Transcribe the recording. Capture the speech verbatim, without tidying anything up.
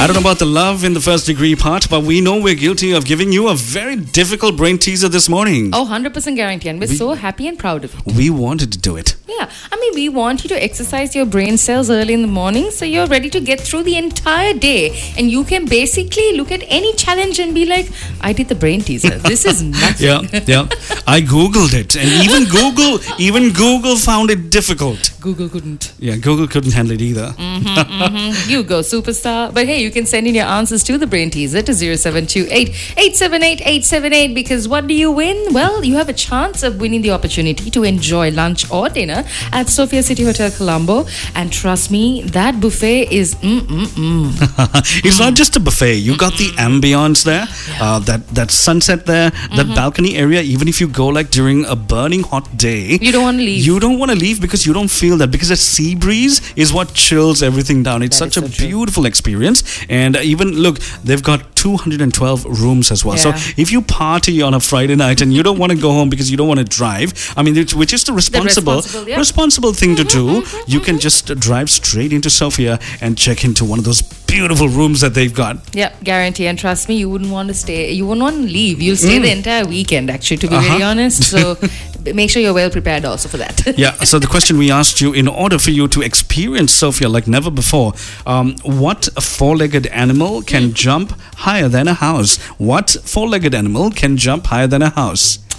I don't know about the love in the first degree part, but we know we're guilty of giving you a very difficult brain teaser this morning. Oh, one hundred percent guarantee. And we're we, so happy and proud of it. We wanted to do it. Yeah. I mean, we want you to exercise your brain cells early in the morning so you're ready to get through the entire day. And you can basically look at any challenge and be like, I did the brain teaser. This is nothing. yeah, yeah. I Googled it. And even Google, even Google found it difficult. Google couldn't. Yeah, Google couldn't handle it either. Mm-hmm, mm-hmm. You go, superstar. But hey, you can send in your answers to the brain teaser to zero seven two eight, eight seven eight, eight seven eight because what do you win? Well, you have a chance of winning the opportunity to enjoy lunch or dinner at Sophia City Hotel Colombo. And trust me, that buffet is mm-mm-mm. It's not just a buffet. You got the ambience there, yeah. uh, that, that sunset there, mm-hmm. that balcony area. Even if you go like during a burning hot day, you don't want to leave. You don't want to leave because you don't feel that, because the sea breeze is what chills everything down. It's that such a so beautiful experience. And even look, they've got two hundred twelve rooms as well. Yeah. So if you party on a Friday night and you don't want to go home because you don't want to drive, I mean, which is the responsible, the responsible, yeah. responsible thing mm-hmm, to do, mm-hmm, you mm-hmm. can just drive straight into Sophia and check into one of those beautiful rooms that they've got. Yeah, guarantee. And trust me, you wouldn't want to stay. You wouldn't want to leave. You'll stay mm. the entire weekend, actually, to be uh-huh. very honest. So make sure you're well prepared also for that. Yeah, so the question we asked you, in order for you to experience Sophia like never before, um, what four-legged animal can jump higher than a house? What four-legged animal can jump higher than a house?